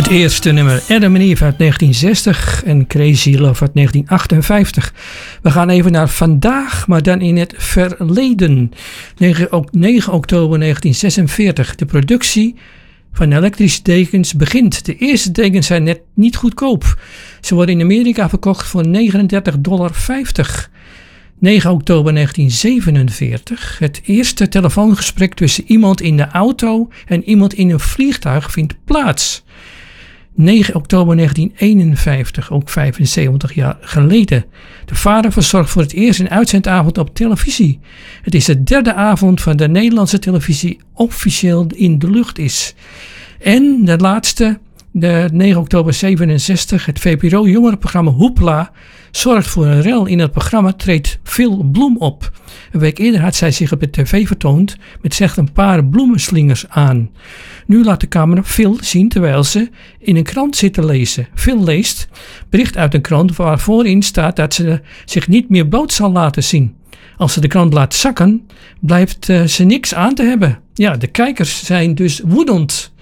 Het eerste nummer Adam and Eve uit 1960 en Crazy Love uit 1958. We gaan even naar vandaag, maar dan in het verleden. 9 oktober 1946. De productie van elektrische dekens begint. De eerste dekens zijn net niet goedkoop. Ze worden in Amerika verkocht voor $39,50. 9 oktober 1947. Het eerste telefoongesprek tussen iemand in de auto en iemand in een vliegtuig vindt plaats. 9 oktober 1951, ook 75 jaar geleden. De vader verzorgt voor het eerst een uitzendavond op televisie. Het is de derde avond van de Nederlandse televisie officieel in de lucht is. En de laatste, de 9 oktober 67, het VPRO-jongerenprogramma Hoepla zorgt voor een rel. In het programma treedt Phil Bloem op. Een week eerder had zij zich op de tv vertoond met slechts een paar bloemenslingers aan. Nu laat de camera Phil zien terwijl ze in een krant zit te lezen. Phil leest bericht uit een krant waar voorin staat dat ze zich niet meer bloot zal laten zien. Als ze de krant laat zakken, blijft ze niks aan te hebben. Ja, de kijkers zijn dus woedend.